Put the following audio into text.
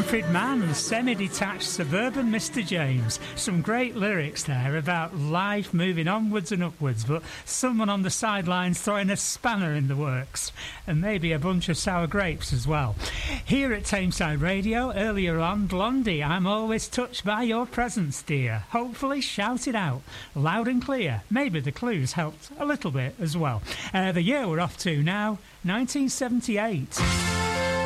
Manfred Mann and semi-detached suburban Mr. James. Some great lyrics there about life moving onwards and upwards, but someone on the sidelines throwing a spanner in the works, and maybe a bunch of sour grapes as well. Here at Tameside Radio, earlier on, Blondie, I'm always touched by your presence, dear. Hopefully shout it out, loud and clear. Maybe the clues helped a little bit as well. The year we're off to now, 1978.